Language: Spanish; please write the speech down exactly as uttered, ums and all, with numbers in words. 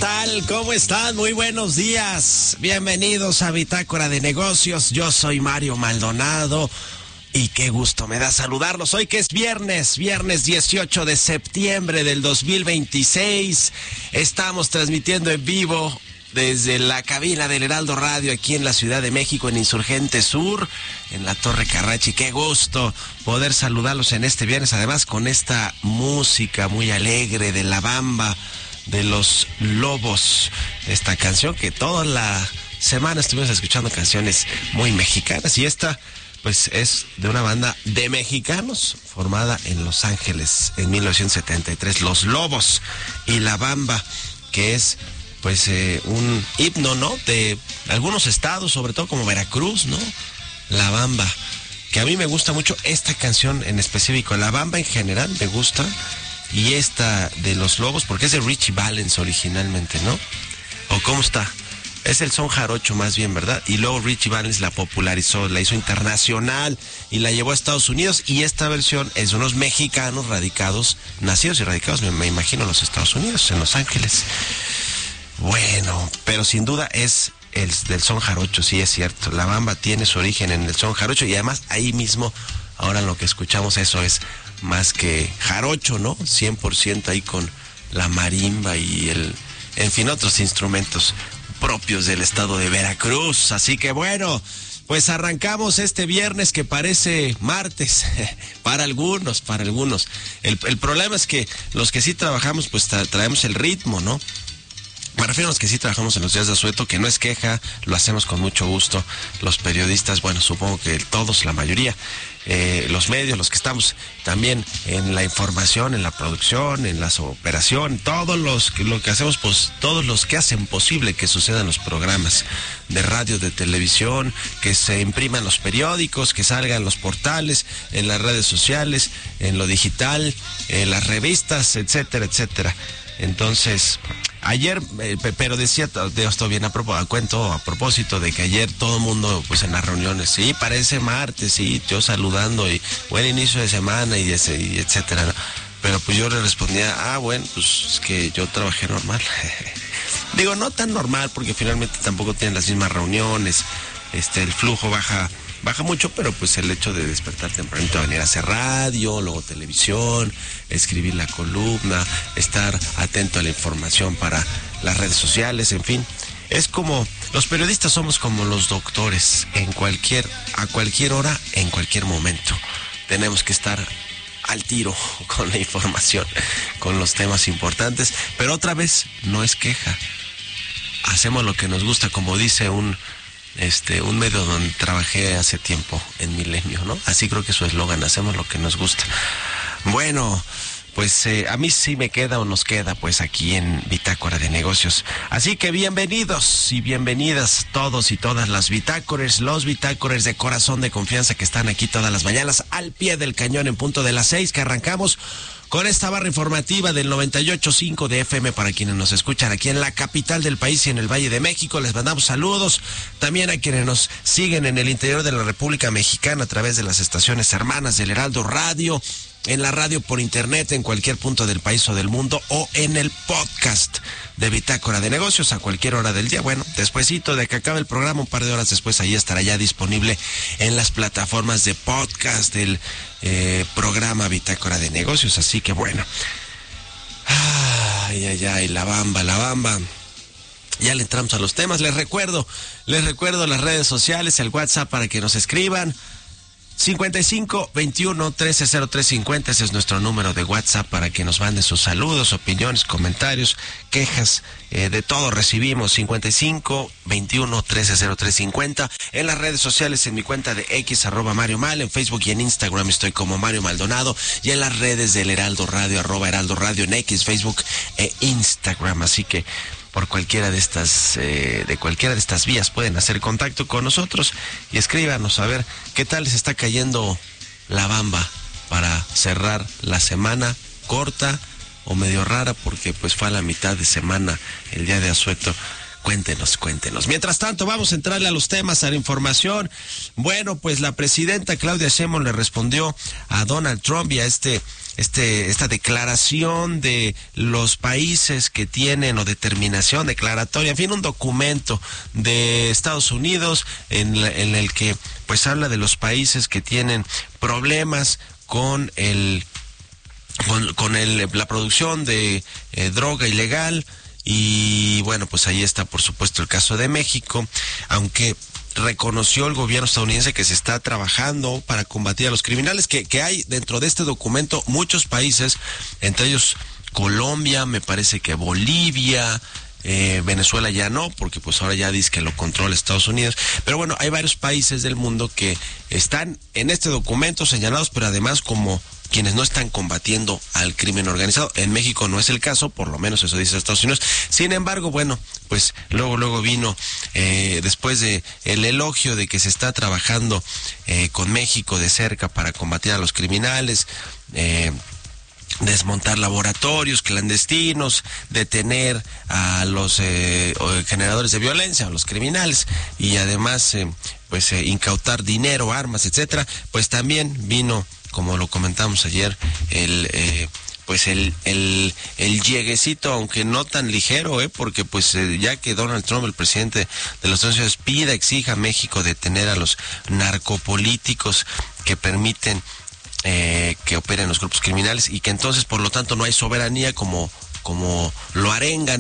tal? ¿Cómo están? Muy buenos días. Bienvenidos a Bitácora de Negocios. Yo soy Mario Maldonado y qué gusto me da saludarlos. Hoy que es viernes, viernes dieciocho de septiembre del dos mil veintiséis. Estamos transmitiendo en vivo desde la cabina del Heraldo Radio aquí en la Ciudad de México, en Insurgente Sur, en la Torre Carrachi. Qué gusto poder saludarlos en este viernes, además con esta música muy alegre de La Bamba, de Los Lobos. Esta canción que toda la semana estuvimos escuchando canciones muy mexicanas, y esta pues es de una banda de mexicanos formada en Los Ángeles en mil novecientos setenta y tres, Los Lobos y La Bamba, que es pues eh, un himno, ¿no?, de algunos estados, sobre todo como Veracruz, ¿no? La Bamba, que a mí me gusta mucho esta canción en específico. La Bamba en general me gusta, y esta de Los Lobos porque es de Richie Valens originalmente, ¿no? ¿O cómo está? Es el son jarocho más bien, ¿verdad? Y luego Richie Valens la popularizó, la hizo internacional y la llevó a Estados Unidos, y esta versión es de unos mexicanos radicados, nacidos y radicados, me, me imagino, en los Estados Unidos, en Los Ángeles. Bueno, pero sin duda es el del son jarocho, sí es cierto. La Bamba tiene su origen en el son jarocho, y además ahí mismo, ahora lo que escuchamos, eso es más que jarocho, ¿no? cien por ciento ahí con la marimba y el, en fin, otros instrumentos propios del estado de Veracruz. Así que bueno, pues arrancamos este viernes que parece martes, para algunos, para algunos. El, el problema es que los que sí trabajamos, pues tra- traemos el ritmo, ¿no? Me refiero a los que sí trabajamos en los días de asueto, que no es queja, lo hacemos con mucho gusto. Los periodistas, bueno, supongo que todos, la mayoría, eh, los medios, los que estamos también en la información, en la producción, en la operación, todos los que lo que hacemos, pues todos los que hacen posible que sucedan los programas de radio, de televisión, que se impriman los periódicos, que salgan los portales, en las redes sociales, en lo digital, en las revistas, etcétera, etcétera. Entonces, ayer, eh, pero decía de esto bien a propósito, a cuento, a propósito de que ayer todo el mundo, pues en las reuniones, sí, parece martes, sí, yo saludando y buen inicio de semana y, ese, y etcétera, ¿no? Pero pues yo le respondía, ah, bueno, pues es que yo trabajé normal. Digo, no tan normal, porque finalmente tampoco tienen las mismas reuniones, este, el flujo baja baja mucho, pero pues el hecho de despertar tempranito, venir a hacer radio, luego televisión, escribir la columna, estar atento a la información para las redes sociales, en fin, es como, los periodistas somos como los doctores, en cualquier, a cualquier hora, en cualquier momento, tenemos que estar al tiro con la información, con los temas importantes, pero otra vez, no es queja, hacemos lo que nos gusta, como dice un Este, un medio donde trabajé hace tiempo, en Milenio, ¿no? Así creo que su eslogan, hacemos lo que nos gusta. Bueno, pues eh, a mí sí me queda o nos queda, pues aquí en Bitácora de Negocios. Así que bienvenidos y bienvenidas todos y todas las bitácores, los bitácores de corazón, de confianza, que están aquí todas las mañanas al pie del cañón en punto de las seis, que arrancamos con esta barra informativa del noventa y ocho punto cinco de F M para quienes nos escuchan aquí en la capital del país y en el Valle de México. Les mandamos saludos también a quienes nos siguen en el interior de la República Mexicana a través de las estaciones hermanas del Heraldo Radio, en la radio por internet en cualquier punto del país o del mundo, o en el podcast de Bitácora de Negocios a cualquier hora del día. Bueno, despuesito de que acabe el programa, un par de horas después, ahí estará ya disponible en las plataformas de podcast del eh, programa Bitácora de Negocios. Así que bueno, ay, ay, ay, la bamba, la bamba. Ya le entramos a los temas. Les recuerdo, les recuerdo las redes sociales, el WhatsApp para que nos escriban. cincuenta y cinco, veintiuno, trece, cero tres cincuenta, ese es nuestro número de WhatsApp para que nos manden sus saludos, opiniones, comentarios, quejas, eh, de todo recibimos. Cincuenta y cinco, veintiuno, trece, cero tres cincuenta. En las redes sociales, en mi cuenta de X, arroba Mario Mal, en Facebook y en Instagram estoy como Mario Maldonado, y en las redes del Heraldo Radio, arroba Heraldo Radio, en X, Facebook e Instagram. Así que por cualquiera de estas, eh, de cualquiera de estas vías pueden hacer contacto con nosotros y escríbanos a ver qué tal les está cayendo la bamba para cerrar la semana corta o medio rara, porque pues fue a la mitad de semana el día de asueto. Cuéntenos, cuéntenos. Mientras tanto, vamos a entrarle a los temas, a la información. Bueno, pues la presidenta Claudia Sheinbaum le respondió a Donald Trump y a este, este, esta declaración de los países que tienen, o determinación declaratoria, en fin, un documento de Estados Unidos en, la, en el que pues habla de los países que tienen problemas con el, con, con el, la producción de eh, droga ilegal. Y bueno, pues ahí está por supuesto el caso de México, aunque reconoció el gobierno estadounidense que se está trabajando para combatir a los criminales, que, que hay dentro de este documento muchos países, entre ellos Colombia, me parece que Bolivia, eh, Venezuela ya no, porque pues ahora ya dice que lo controla Estados Unidos, pero bueno, hay varios países del mundo que están en este documento señalados, pero además como quienes no están combatiendo al crimen organizado. En México no es el caso, por lo menos eso dice Estados Unidos. Sin embargo, bueno, pues luego luego vino, eh, después de el elogio de que se está trabajando eh, con México de cerca para combatir a los criminales, eh, desmontar laboratorios clandestinos, detener a los eh, generadores de violencia, a los criminales, y además eh, pues eh, incautar dinero, armas, etcétera, pues también vino, como lo comentamos ayer, el eh, pues el el el lleguecito, aunque no tan ligero, eh, porque pues eh, ya que Donald Trump, el presidente de los Estados Unidos, pida, exija a México detener a los narcopolíticos que permiten eh, que operen los grupos criminales, y que entonces por lo tanto no hay soberanía, como como lo arengan